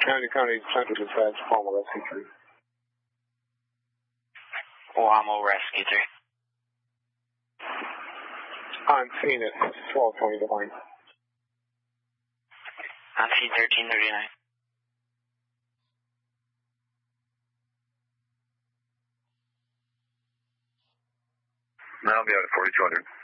County Central Dispatch, Palmer Rescue 3. Wamo Rescue 3. I'm seeing it. 1220 Divine. I'm seeing 1339. I'll be out at 4200.